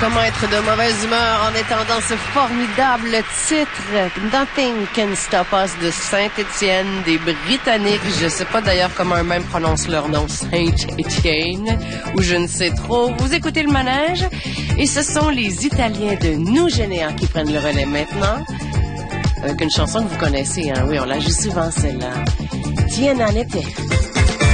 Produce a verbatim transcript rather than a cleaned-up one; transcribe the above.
comment être de mauvaise humeur en étendant ce formidable titre Nothing Can Stop Us de Saint-Étienne, des Britanniques. Je sais pas d'ailleurs comment eux-mêmes prononcent leur nom, Saint-Étienne, ou je ne sais trop. Vous écoutez le manège et ce sont les Italiens de Nous Généants qui prennent le relais maintenant. Avec une chanson que vous connaissez, hein? Oui, on la joue souvent celle-là. Tiens en été.